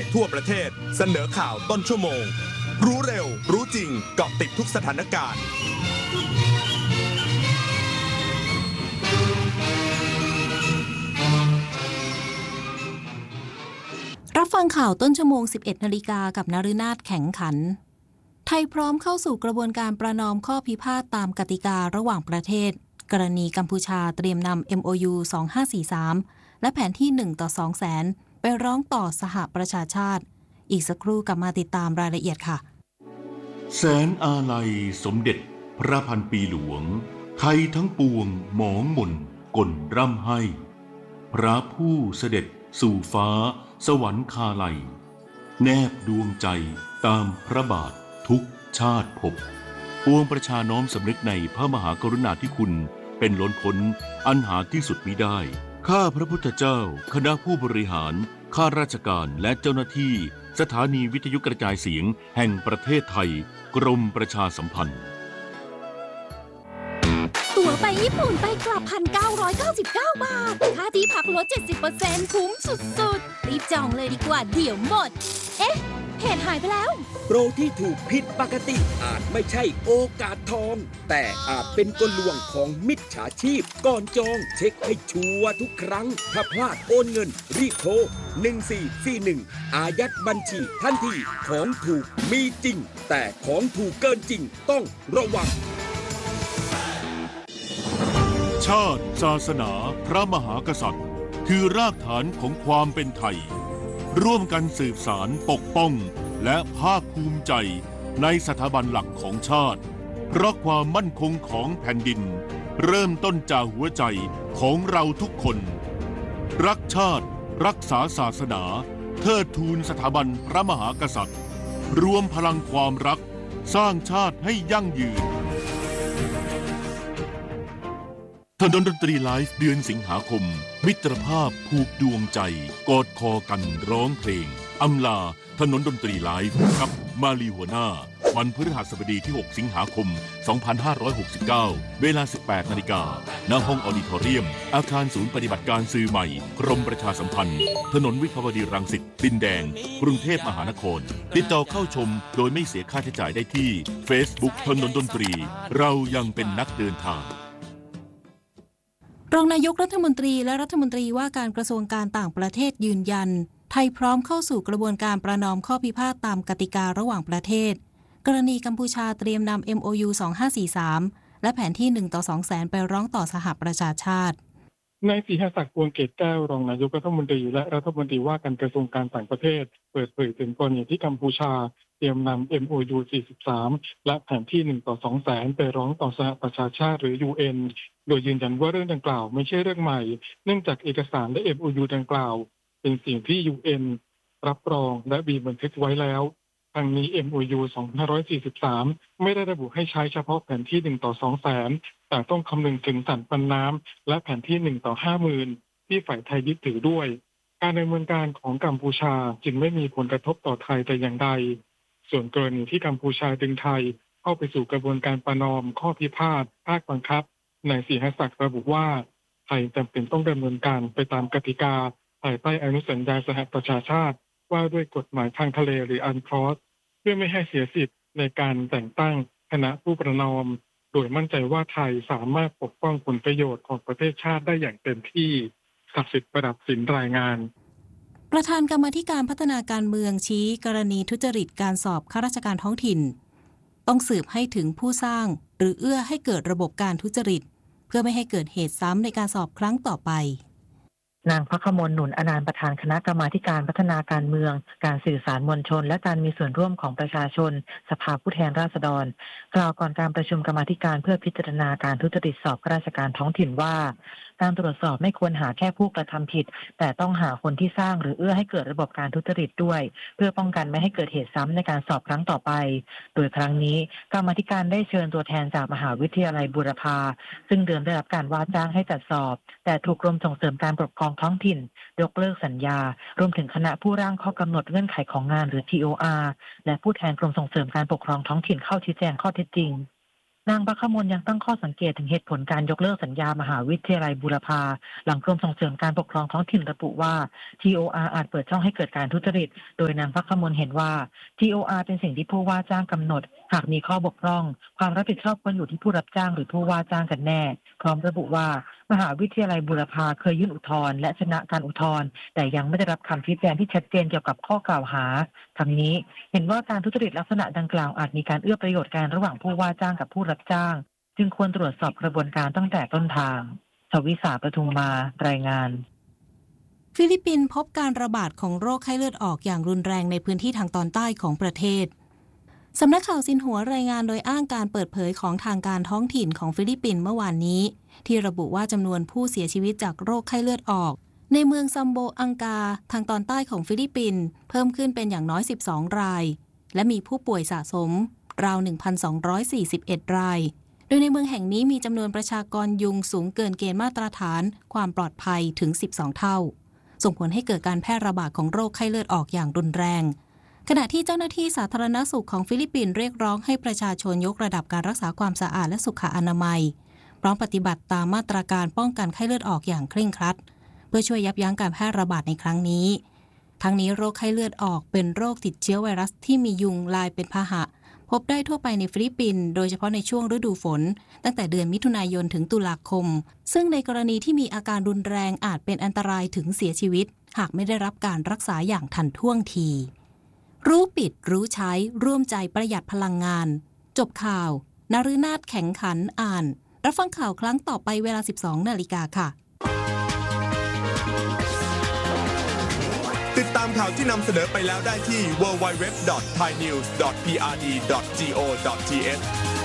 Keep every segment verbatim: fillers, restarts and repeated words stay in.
ทั่วประเทศเสนอข่าวต้นชั่วโมงรู้เร็วรู้จริงเกาะติดทุกสถานการณ์รับฟังข่าวต้นชั่วโมง สิบเอ็ด นาฬิกากับนฤนาถแข็งขันไทยพร้อมเข้าสู่กระบวนการประนอมข้อพิพาทตามกติการะหว่างประเทศกรณีกัมพูชาเตรียมนำ เอ็ม โอ ยู สองห้าสี่สาม และแผนที่หนึ่งต่อสองแสนไปร้องต่อสหประชาชาติอีกสักครู่กลับมาติดตามรายละเอียดค่ะแสนอาลัยสมเด็จพระพันปีหลวงไทยทั้งปวงหมองหม่นก่นร่ำให้พระผู้เสด็จสู่ฟ้าสวรรคาลัยแนบดวงใจตามพระบาททุกชาติภพปวงประชาน้อมสำนึกในพระมหากรุณาธิคุณเป็นล้นพ้นอันหาที่สุดมิได้ข้าพระพุทธเจ้าคณะผู้บริหารข้าราชการและเจ้าหน้าที่สถานีวิทยุกระจายเสียงแห่งประเทศไทยกรมประชาสัมพันธ์ตั๋วไปญี่ปุ่นไปกลับ หนึ่งพันเก้าร้อยเก้าสิบเก้า บาทค่าที่พักลด เจ็ดสิบเปอร์เซ็นต์ คุ้มสุดๆรีบจองเลยดีกว่าเดี๋ยวหมดเอ๊ะเพจหายไปแล้วโปรที่ถูกผิดปกติอาจไม่ใช่โอกาสทองแต่อาจเป็นกลลวงของมิจฉาชีพก่อนจองเช็คให้ชัวร์ทุกครั้งถ้าพลาดโอนเงินรีบโทรหนึ่งสี่สี่หนึ่งอายัดบัญชีทันทีของถูกมีจริงแต่ของถูกเกินจริงต้องระวังชาติศาสนาพระมหากษัตริย์คือรากฐานของความเป็นไทยร่วมกันสืบสารปกป้องและภาคภูมิใจในสถาบันหลักของชาติเพราะความมั่นคงของแผ่นดินเริ่มต้นจากหัวใจของเราทุกคนรักชาติรักษาศาสนาเทิดทูนสถาบันพระมหากษัตริย์รวมพลังความรักสร้างชาติให้ยั่งยืนถนนดนตรีไลฟ์เดือนสิงหาคมมิตรภาพผูกดวงใจกอดคอกันร้องเพลงอำลาถนนดนตรีไลฟ์กับมาลีหัวหน้าวันพฤหัสบดีที่หกสิงหาคมสองพันห้าร้อยหกสิบเก้าเวลา สิบแปดนาฬิกาณห้องออดิทอเรียมอาคารศูนย์ปฏิบัติการสื่อใหม่กรมประชาสัมพันธ์ถนนวิภาวดีรังสิตดินแดงกรุงเทพมหานครติดต่อเข้าชมโดยไม่เสียค่าใช้จ่ายได้ที่ Facebook ถนนดนตรีเรายังเป็นนักเดินทางรองนายกรัฐมนตรีและรัฐมนตรีว่าการกระทรวงการต่างประเทศยืนยันไทยพร้อมเข้าสู่กระบวนการประนอมข้อพิพาทตามกติการะหว่างประเทศกรณีกัมพูชาเตรียมนำ เอ็ม โอ ยู สองห้าสี่สาม และแผนที่หนึ่งต่อสองแสนไปร้องต่อสหประชาชาตินายศรีหศักดิ์ พวงเกตแก้วรองนายกรัฐมนตรีและรัฐมนตรีว่าการกระทรวงการต่างประเทศเปิดเผยถึงกรณีที่กัมพูชาเตรียมนำ เอ็ม โอ ยู สี่สิบสาม และแผนที่หนึ่งต่อสองแสนไปร้องต่อสหประชาชาติหรือ ยู เอ็น โดยยืนยันว่าเรื่องดังกล่าวไม่ใช่เรื่องใหม่เนื่องจากเอกสารและ เอ็ม โอ ยู ดังกล่าวเป็นสิ่งที่ ยู เอ็น รับรองและมีบันทึกไว้แล้วทางนี้ เอ็ม โอ ยู สองห้าสี่สาม ไม่ได้ระบุให้ใช้เฉพาะแผนที่หนึ่งต่อสองแสนแต่ต้องคำนึงถึงสันปันน้ำและแผนที่หนึ่งต่อห้าหมื่นที่ฝ่ายไทยยึดถือด้วยการดำเนินการของกัมพูชาจึงไม่มีผลกระทบต่อไทยแต่อย่างใดส่วนกรณีที่กัมพูชาดึงไทยเข้าไปสู่กระบวนการประนอมข้อพิพาทภาคบังคับนายศรีหศักดิ์ระบุว่าไทยจำเป็นต้องดำเนินการไปตามกติกาภายใต้อนุสัญญาสหประชาชาติว่าด้วยกฎหมายทางทะเลหรืออันคลอสเพื่อไม่ให้เสียสิทธิ์ในการแต่งตั้งคณะผู้ประนอมโดยมั่นใจว่าไทยสามารถปกป้องผลประโยชน์ของประเทศชาติได้อย่างเต็มที่ศักดิ์สิทธิ์ประดับสินรายงานประธานกรรมาธิการพัฒนาการเมืองชี้กรณีทุจริตการสอบข้าราชการท้องถิ่นต้องสืบให้ถึงผู้สร้างหรือเอื้อให้เกิดระบบการทุจริตเพื่อไม่ให้เกิดเหตุซ้ำในการสอบครั้งต่อไปนางพระขมลหนุนอนันต์ประธานคณะกรรมาธิการพัฒนาการเมืองการสื่อสารมวลชนและการมีส่วนร่วมของประชาชนสภาผู้แทนราษฎรกล่าวก่อนการประชุมกรรมาธิการเพื่อพิจารณาการทุจริตสอบข้าราชการท้องถิ่นว่าการตรวจสอบไม่ควรหาแค่ผู้กระทำผิดแต่ต้องหาคนที่สร้างหรือเอื้อให้เกิดระบบการทุจริตด้วยเพื่อป้องกันไม่ให้เกิดเหตุซ้ำในการสอบครั้งต่อไปโดยครั้งนี้กรรมาธิการได้เชิญตัวแทนจากมหาวิทยาลัยบูรพาซึ่งเดิมได้รับการว่าจ้างให้จัดสอบแต่ถูกกรมส่งเสริมการปกครองท้องถิ่นยกเลิกสัญญารวมถึงคณะผู้ร่างข้อกำหนดเงื่อนไขของงานหรือ ที โอ อาร์ และผู้แทนกรมส่งเสริมการปกครองท้องถิ่นเข้าชี้แจงข้อเท็จจริงนางพักขมลยังตั้งข้อสังเกตถึงเหตุผลการยกเลิกสัญญามหาวิทยาลัยบูรพาหลังกรมส่งเสริมการปกครองท้องถิ่นระบุว่า ที โอ อาร์ อาจเปิดช่องให้เกิดการทุจริตโดยนางพักขมลเห็นว่า ที โอ อาร์ เป็นสิ่งที่ผู้ว่าจ้างกำหนดหากมีข้อบกพร่องความรับผิดชอบควรอยู่ที่ผู้รับจ้างหรือผู้ว่าจ้างกันแน่พร้อมระบุว่ามหาวิทยาลัยบูรพาเคยยื่นอุทธรณ์และชนะการอุทธรณ์แต่ยังไม่ได้รับคำชี้แจงที่ชัดเจนเกี่ยวกับข้อกล่าวหาทั้งนี้เห็นว่าการทุจริตลักษณะดังกล่าวอาจมีการเอื้อประโยชน์กันระหว่างผู้ว่าจ้างกับผู้รับจ้างจึงควรตรวจสอบกระบวนการตั้งแต่ต้นทางชวิสาปทุมมารายงานฟิลิปปินส์พบการระบาดของโรคไข้เลือดออกอย่างรุนแรงในพื้นที่ทางตอนใต้ของประเทศสำนักข่าวซินหัวรายงานโดยอ้างการเปิดเผยของทางการท้องถิ่นของฟิลิปปินส์เมื่อวานนี้ที่ระบุว่าจำนวนผู้เสียชีวิตจากโรคไข้เลือดออกในเมืองซัมโบอังกาทางตอนใต้ของฟิลิปปินส์เพิ่มขึ้นเป็นอย่างน้อยสิบสองรายและมีผู้ป่วยสะสมราว หนึ่งพันสองร้อยสี่สิบเอ็ด รายโดยในเมืองแห่งนี้มีจำนวนประชากรยุงสูงเกินเกณฑ์มาตรฐานความปลอดภัยถึงสิบสองเท่าส่งผลให้เกิดการแพร่ระบาดของโรคไข้เลือดออกอย่างรุนแรงขณะที่เจ้าหน้าที่สาธารณสุขของฟิลิปปินส์เรียกร้องให้ประชาชนยกระดับการรักษาความสะอาดและสุขอนามัยพร้อมปฏิบัติตามมาตรการป้องกันไข้เลือดออกอย่างเคร่งครัดเพื่อช่วยยับยั้งการแพร่ระบาดในครั้งนี้ทั้งนี้โรคไข้เลือดออกเป็นโรคติดเชื้อไวรัสที่มียุงลายเป็นพาหะพบได้ทั่วไปในฟิลิปปินส์โดยเฉพาะในช่วงฤดูฝนตั้งแต่เดือนมิถุนายนถึงตุลาคมซึ่งในกรณีที่มีอาการรุนแรงอาจเป็นอันตรายถึงเสียชีวิตหากไม่ได้รับการรักษาอย่างทันท่วงทีรู้ปิดรู้ใช้ร่วมใจประหยัดพลังงานจบข่าวนฤนาถแข็งขันอ่านรับฟังข่าวครั้งต่อไปเวลา สิบสองนาฬิกาค่ะติดตามข่าวที่นำเสนอไปแล้วได้ที่ ดับเบิลยู ดับเบิลยู ดับเบิลยู ดอท ไทยนิวส์ ดอท พี อาร์ ดี ดอท จี โอ ดอท ที เอช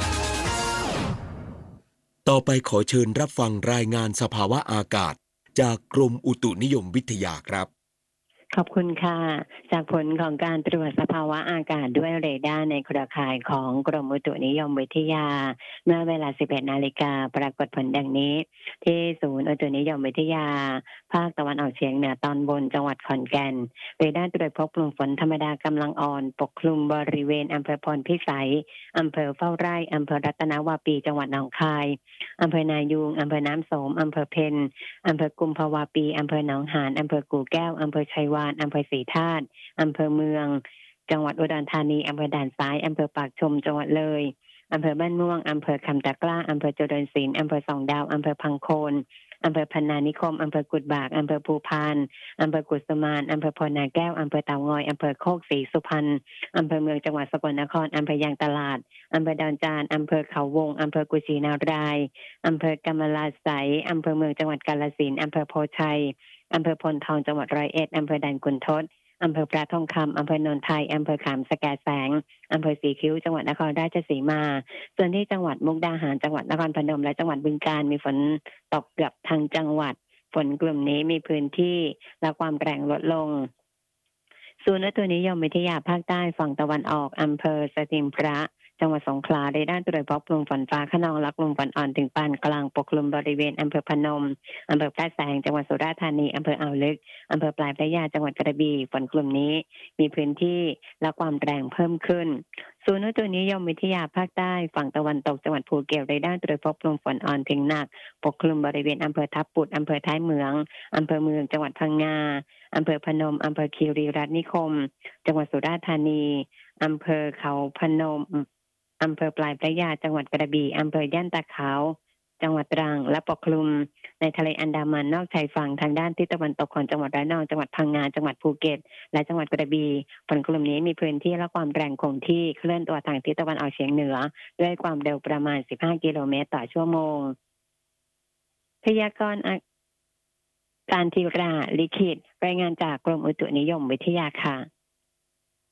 ต่อไปขอเชิญรับฟังรายงานสภาวะอากาศจากกรมอุตุนิยมวิทยาครับขอบคุณค่ะจากผลของการตรวจสภาวะอากาศด้วยเรดาร์ในเครือข่ายของกรมอุตุนิยมวิทยาเมื่อเวลา สิบเอ็ดนาฬิกาปรากฏผลดังนี้ที่ศูนย์อุตุนิยมวิทยาภาคตะวันออกเฉียงเหนือตอนบนจังหวัดขอนแก่นเรดาร์ตรวจพบกลุ่มฝนธรรมดากำลังอ่อนปกคลุมบริเวณอำเภอพรพิสัยอำเภอเฝ้าไร่อำเภอรัตนวาปีจังหวัดหนองคายอำเภอนายูงอำเภอน้ำโสมอำเภอเพ็ญอำเภอกุมภาวาปีอำเภอหนองหานอำเภอกู่แก้วอำเภอชัยวานอำเภอศรีธาตุอำเภอเมืองจังหวัดอุดรธานีอำเภอด่านซ้ายอำเภอปากชมจังหวัดเลยอำเภอบ้านม่วงอำเภอคำตะกร้าอำเภอเจริญศิลป์อำเภอสองดาวอำเภอพังโคนอำเภอพนานิคมอำเภอกุดบากอำเภอภูพานอำเภอกุสมานอำเภอพนาแก้วอำเภอเต่างอยอำเภอโคกศรีสุพรรณอำเภอเมืองจังหวัดสกลนครอำเภอยางตลาดอำเภอดอนจานอำเภอเขาวงอำเภอกุชินารายอำเภอกำมะลาไสยอำเภอเมืองจังหวัดกาฬสินธุ์อำเภอโพชัยอำเภอพลทองจังหวัดร้อยเอ็ดอำเภอด่านขุนทดอำเภอปราทองคำอำเภอโนนไทยอำเภอขามสแกแสงอำเภอสีคิ้วจังหวัดนครราชสีมาส่วนที่จังหวัดมุกดาหารจังหวัดนครพนมและจังหวัดบึงกาฬมีฝนตกเกือบทั้งจังหวัดฝนกลุ่มนี้มีพื้นที่และความแรงลดลงศูนย์อุตุนิยมวิทยาภาคใต้ฝั่งตะวันออกอำเภอสถิมพระจังหวัดสงขลาได้ด้านตรวจพบกลุ่มฝนฟ้าคะนองและกลุ่มฝนอ่อนถึงปานกลางปกคลุมบริเวณอำเภอพนมอำเภอพระแสงจังหวัดสุราษฎร์ธานีอำเภออ่าวลึกอำเภอปลายพระยาจังหวัดกระบี่ฝนกลุ่มนี้มีพื้นที่และความแรงเพิ่มขึ้นศูนย์อุตุนิยมวิทยาภาคใต้ฝั่งตะวันตกจังหวัดภูเก็ตได้ด้านตรวจพบกลุ่มฝนอ่อนถึงหนักปกคลุมบริเวณอำเภอทับปุดอำเภอท้ายเหมืองอำเภอเมืองจังหวัดพังงาอำเภอพนมอำเภอคีรีรัตน์นิคมจังหวัดสุราษฎร์ธานีอำเภอเขาพนมอำเภอปลายพระยาจังหวัดกระบี่อำเภอย่านตาขาวจังหวัดตรังและปกคลุมในทะเลอันดามันนอกชายฝั่งทางด้านทิศตะวันตกของจังหวัดระนองจังหวัดพังงาจังหวัดภูเก็ตและจังหวัดกระบี่ฝนกลุ่มนี้มีพื้นที่และความแรงคงที่เคลื่อนตัวทางทิศตะวันออกเฉียงเหนือด้วยความเร็วประมาณสิบห้ากิโลเมตรต่อชั่วโมงพยากรณ์การธีราลิขิตรายงานจากกรมอุตุนิยมวิทยาค่ะ